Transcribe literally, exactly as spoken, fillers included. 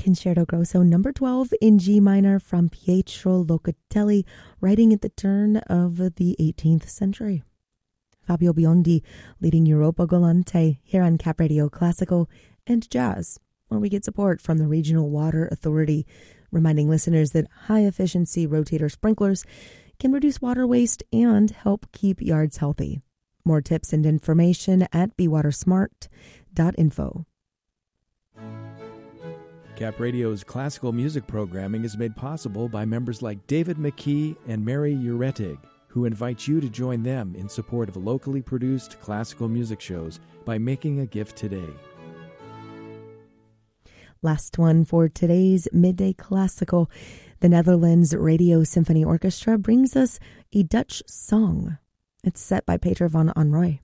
Concerto Grosso number twelve in G minor from Pietro Locatelli, writing at the turn of the eighteenth century. Fabio Biondi leading Europa Galante here on Cap Radio Classical and Jazz, where we get support from the Regional Water Authority, reminding listeners that high-efficiency rotator sprinklers can reduce water waste and help keep yards healthy. More tips and information at be water smart dot info. Cap Radio's classical music programming is made possible by members like David McKee and Mary Uretig, who invite you to join them in support of locally produced classical music shows by making a gift today. Last one for today's Midday Classical. The Netherlands Radio Symphony Orchestra brings us a Dutch song. It's set by Peter van Anrooy.